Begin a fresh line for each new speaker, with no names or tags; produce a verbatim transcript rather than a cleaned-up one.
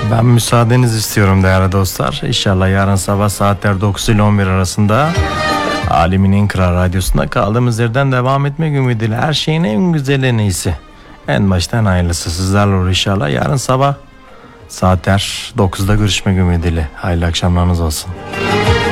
Ben müsaadenizi istiyorum değerli dostlar. İnşallah yarın sabah saatler dokuz ile on bir arasında Alemin en Kral Radyosu'nda kaldığımız yerden devam etmek ümidiyle, her şeyin en güzeli, en iyisi, en baştan hayırlısı sizlerle olur inşallah. Yarın sabah saatler dokuzda görüşmek ümidiyle. Hayırlı akşamlarınız olsun.